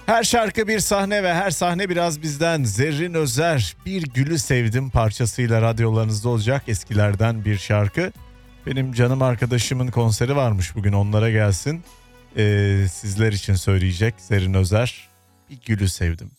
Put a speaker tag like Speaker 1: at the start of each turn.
Speaker 1: Her şarkı bir sahne ve her sahne biraz bizden. Zerrin Özer Bir Gülü Sevdim parçasıyla radyolarınızda olacak, eskilerden bir şarkı. Benim canım arkadaşımın konseri varmış bugün, onlara gelsin. Sizler için söyleyecek Zerrin Özer Bir Gülü Sevdim.